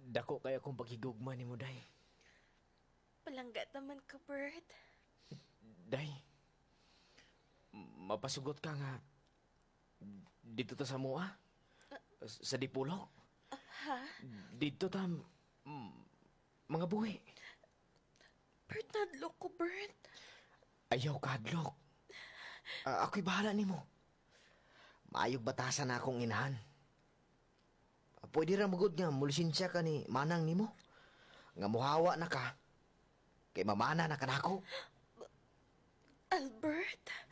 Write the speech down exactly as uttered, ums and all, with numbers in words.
Dako kaya akong paghigugma ni mo, day. Palangga naman ka, Bert. Day, mapasugot ka nga dito ta sa mua? Sa Dipolog? Ha? Dito ta mm, mga buhi. Bert, nadlok ko, Bert. Ayaw kadlok. Ah, ako'y bahala nimo. Maayog batasan na akong inahan. Ah, Pwede ra magud nga mulisensya ka ni manang nimo. Nga muhawa na ka. Kay mamana na kanako. Albert?